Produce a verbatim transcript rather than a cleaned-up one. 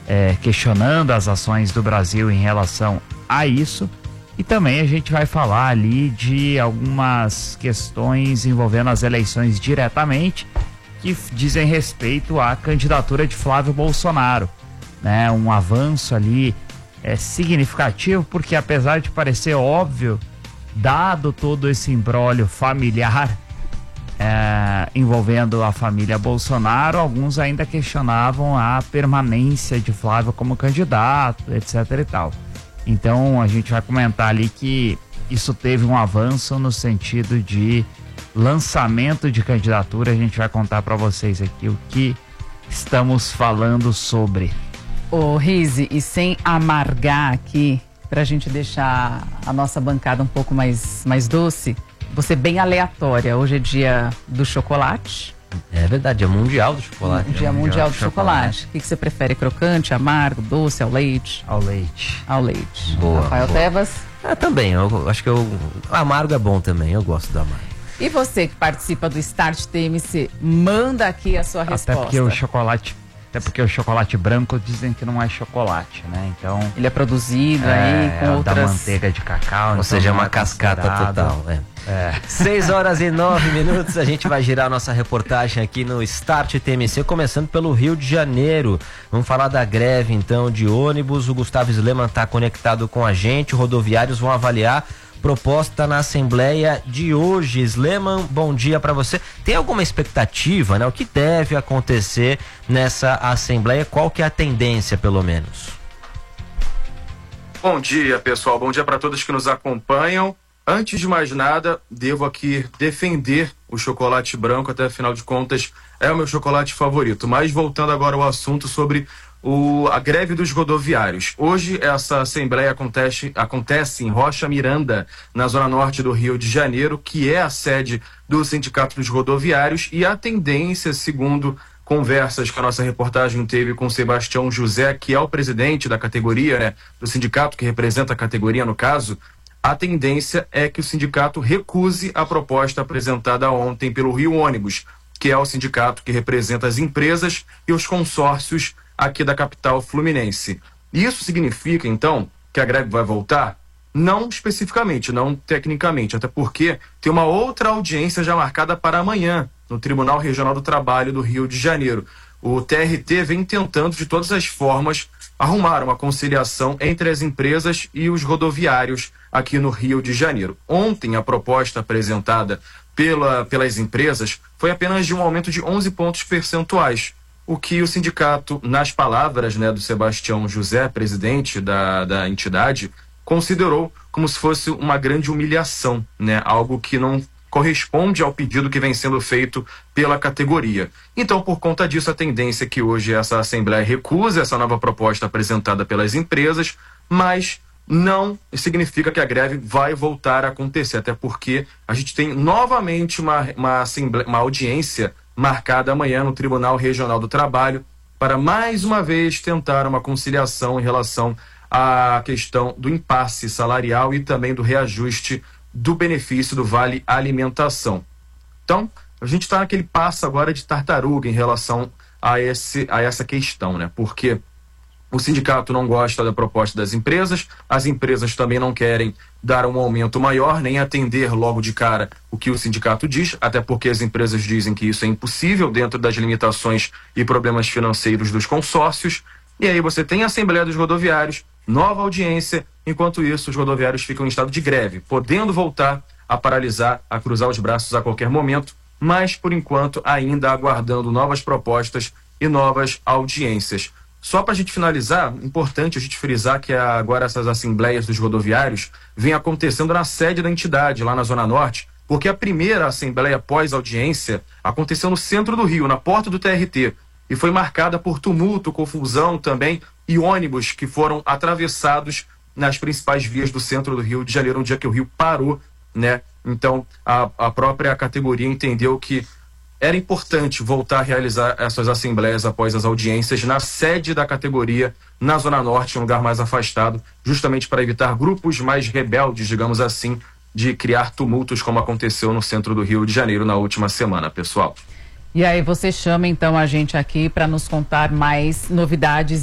é, questionando as ações do Brasil em relação a isso. E também a gente vai falar ali de algumas questões envolvendo as eleições diretamente, que dizem respeito à candidatura de Flávio Bolsonaro, né? Um avanço ali é, significativo, porque apesar de parecer óbvio, dado todo esse imbróglio familiar é, envolvendo a família Bolsonaro, alguns ainda questionavam a permanência de Flávio como candidato, etc e tal. Então a gente vai comentar ali que isso teve um avanço no sentido de lançamento de candidatura. A gente vai contar para vocês aqui o que estamos falando sobre. Ô Rizzi, e sem amargar aqui, pra gente deixar a nossa bancada um pouco mais, mais doce, você bem aleatória. Hoje é dia do chocolate. É verdade, é mundial do chocolate. Dia é mundial, mundial do chocolate. chocolate. O que, que você prefere? Crocante, amargo, doce, ao leite? Ao leite. Ao leite. Boa. Rafael boa. Tebas? Ah, também, eu acho que eu, amargo é bom também, eu gosto do amargo. E você que participa do Start T M C, manda aqui a sua Até resposta. Porque o chocolate, até porque o chocolate branco dizem que não é chocolate, né? Então ele é produzido é, aí com outras... da manteiga de cacau. Ou então seja, é uma é cascata total. É. É. seis horas e nove minutos, a gente vai girar nossa reportagem aqui no Start T M C, começando pelo Rio de Janeiro. Vamos falar da greve então de ônibus. O Gustavo Sleman está conectado com a gente. Rodoviários vão avaliar proposta na Assembleia de hoje. Sleman, bom dia para você. Tem alguma expectativa, né? O que deve acontecer nessa Assembleia? Qual que é a tendência, pelo menos? Bom dia, pessoal. Bom dia para todos que nos acompanham. Antes de mais nada, devo aqui defender o chocolate branco, até afinal de contas é o meu chocolate favorito. Mas voltando agora ao assunto sobre o, a greve dos rodoviários. Hoje essa assembleia acontece, acontece em Rocha Miranda, na zona norte do Rio de Janeiro, que é a sede do Sindicato dos Rodoviários, e a tendência, segundo conversas que a nossa reportagem teve com Sebastião José, que é o presidente da categoria, né, do sindicato que representa a categoria no caso, a tendência é que o sindicato recuse a proposta apresentada ontem pelo Rio Ônibus, que é o sindicato que representa as empresas e os consórcios aqui da capital fluminense. Isso significa, então, que a greve vai voltar? Não especificamente, não tecnicamente, até porque tem uma outra audiência já marcada para amanhã, no Tribunal Regional do Trabalho do Rio de Janeiro. O T R T vem tentando, de todas as formas, arrumar uma conciliação entre as empresas e os rodoviários aqui no Rio de Janeiro. Ontem, a proposta apresentada pela, pelas empresas foi apenas de um aumento de onze pontos percentuais, o que o sindicato, nas palavras, né, do Sebastião José, presidente da, da entidade, considerou como se fosse uma grande humilhação, né, algo que não corresponde ao pedido que vem sendo feito pela categoria. Então, por conta disso, a tendência é que hoje essa Assembleia recuse essa nova proposta apresentada pelas empresas, mas não significa que a greve vai voltar a acontecer, até porque a gente tem novamente uma, uma, assembleia, uma audiência marcada amanhã no Tribunal Regional do Trabalho para mais uma vez tentar uma conciliação em relação à questão do impasse salarial e também do reajuste do benefício do Vale Alimentação. Então, a gente está naquele passo agora de tartaruga em relação a, esse, a essa questão, né? Porque o sindicato não gosta da proposta das empresas, as empresas também não querem dar um aumento maior, nem atender logo de cara o que o sindicato diz, até porque as empresas dizem que isso é impossível dentro das limitações e problemas financeiros dos consórcios. E aí você tem a Assembleia dos Rodoviários, nova audiência, enquanto isso os rodoviários ficam em estado de greve, podendo voltar a paralisar, a cruzar os braços a qualquer momento, mas por enquanto ainda aguardando novas propostas e novas audiências. Só para a gente finalizar, importante a gente frisar que agora essas assembleias dos rodoviários vêm acontecendo na sede da entidade, lá na Zona Norte, porque a primeira assembleia pós-audiência aconteceu no centro do Rio, na porta do T R T, e foi marcada por tumulto, confusão também, e ônibus que foram atravessados nas principais vias do centro do Rio de Janeiro, um dia que o Rio parou, né? Então, a, a própria categoria entendeu que era importante voltar a realizar essas assembleias após as audiências na sede da categoria, na Zona Norte, um lugar mais afastado, justamente para evitar grupos mais rebeldes, digamos assim, de criar tumultos como aconteceu no centro do Rio de Janeiro na última semana, pessoal. E aí você chama então a gente aqui para nos contar mais novidades